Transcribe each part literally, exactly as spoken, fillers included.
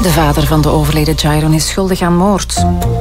De vader van de overleden Jairon is schuldig aan moord.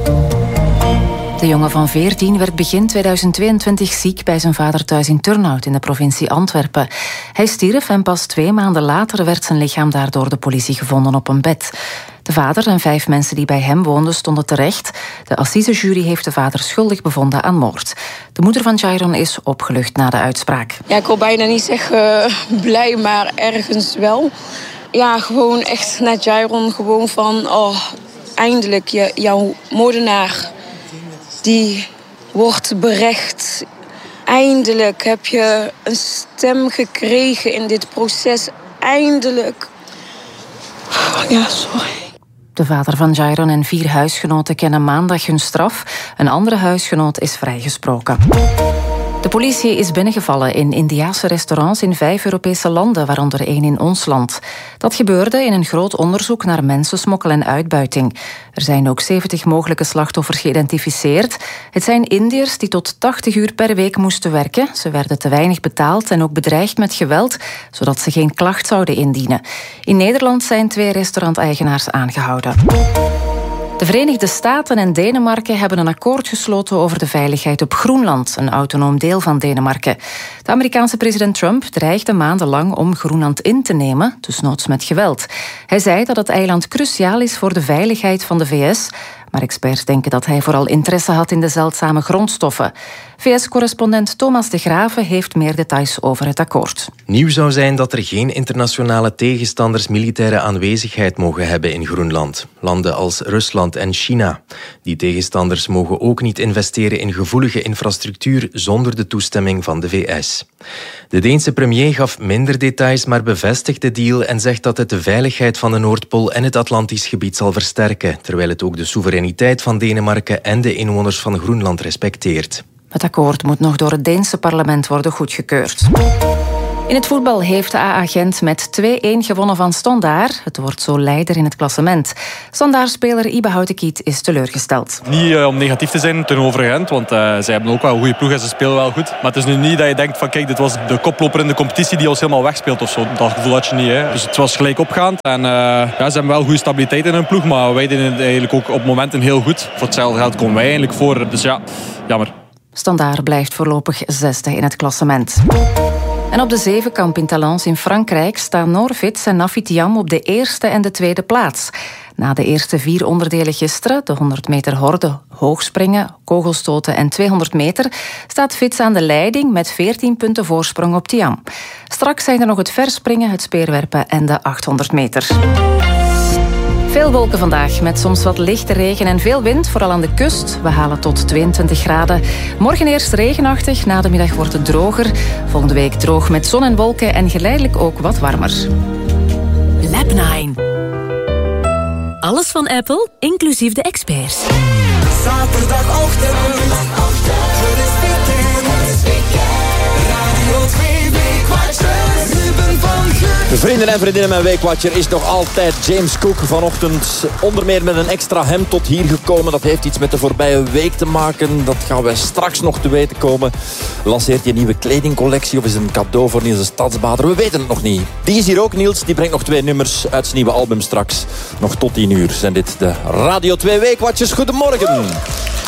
De jongen van veertien werd begin tweeduizend tweeëntwintig ziek bij zijn vader thuis in Turnhout in de provincie Antwerpen. Hij stierf en pas twee maanden later werd zijn lichaam daar door de politie gevonden op een bed. De vader en vijf mensen die bij hem woonden stonden terecht. De assisejury heeft de vader schuldig bevonden aan moord. De moeder van Jairon is opgelucht na de uitspraak. Ja, ik wil bijna niet zeggen blij, maar ergens wel. Ja, gewoon echt naar Jairon, gewoon van, oh, eindelijk, je, jouw moordenaar, die wordt berecht. Eindelijk heb je een stem gekregen in dit proces. Eindelijk. Ja, sorry. De vader van Jairon en vier huisgenoten kennen maandag hun straf. Een andere huisgenoot is vrijgesproken. De politie is binnengevallen in Indiase restaurants in vijf Europese landen, waaronder één in ons land. Dat gebeurde in een groot onderzoek naar mensensmokkel en uitbuiting. Er zijn ook zeventig mogelijke slachtoffers geïdentificeerd. Het zijn Indiërs die tot tachtig uur per week moesten werken. Ze werden te weinig betaald en ook bedreigd met geweld, zodat ze geen klacht zouden indienen. In Nederland zijn twee restauranteigenaars aangehouden. De Verenigde Staten en Denemarken hebben een akkoord gesloten over de veiligheid op Groenland, een autonoom deel van Denemarken. De Amerikaanse president Trump dreigde maandenlang om Groenland in te nemen, desnoods met geweld. Hij zei dat het eiland cruciaal is voor de veiligheid van de V S, maar experts denken dat hij vooral interesse had in de zeldzame grondstoffen. V S-correspondent Thomas de Graven heeft meer details over het akkoord. Nieuw zou zijn dat er geen internationale tegenstanders militaire aanwezigheid mogen hebben in Groenland. Landen als Rusland en China. Die tegenstanders mogen ook niet investeren in gevoelige infrastructuur zonder de toestemming van de V S. De Deense premier gaf minder details, maar bevestigt de deal en zegt dat het de veiligheid van de Noordpool en het Atlantisch gebied zal versterken, terwijl het ook de soevereiniteit van Denemarken en de inwoners van Groenland respecteert. Het akkoord moet nog door het Deense parlement worden goedgekeurd. In het voetbal heeft de A A Gent met twee-een gewonnen van Standaard. Het wordt zo leider in het klassement. Standaard-speler Ibe Houtekiet is teleurgesteld. Niet uh, om negatief te zijn tegenover Gent, want uh, zij hebben ook wel een goede ploeg en ze spelen wel goed. Maar het is nu niet dat je denkt van kijk, dit was de koploper in de competitie die ons helemaal wegspeelt of zo. Dat gevoel had je niet. Hè. Dus het was gelijk opgaand. En uh, ja, ze hebben wel goede stabiliteit in hun ploeg, maar wij deden het eigenlijk ook op momenten heel goed. Voor hetzelfde geld komen wij eigenlijk voor. Dus ja, jammer. Standaard blijft voorlopig zesde in het klassement. En op de zevenkamp in Talence in Frankrijk staan Norvits en Nafit Thiam op de eerste en de tweede plaats. Na de eerste vier onderdelen gisteren, de honderd meter horde, hoogspringen, kogelstoten en tweehonderd meter, staat Fits aan de leiding met veertien punten voorsprong op Thiam. Straks zijn er nog het verspringen, het speerwerpen en de achthonderd meter. Veel wolken vandaag, met soms wat lichte regen en veel wind, vooral aan de kust. We halen tot tweeëntwintig graden. Morgen eerst regenachtig, na de middag wordt het droger. Volgende week droog met zon en wolken en geleidelijk ook wat warmer. Lab nine. Alles van Apple, inclusief de experts. Zaterdagochtend, het is weekend. Radio twee Weekwatchers, Ruben van Geur. Vrienden en vriendinnen, mijn Weekwatcher is nog altijd James Cook. Vanochtend onder meer met een extra hemd tot hier gekomen. Dat heeft iets met de voorbije week te maken. Dat gaan we straks nog te weten komen. Lanceert je een nieuwe kledingcollectie of is het een cadeau voor Niels de Stadsbader? We weten het nog niet. Die is hier ook, Niels. Die brengt nog twee nummers uit zijn nieuwe album straks. Nog tot tien uur zijn dit de Radio twee Weekwatchers. Goedemorgen.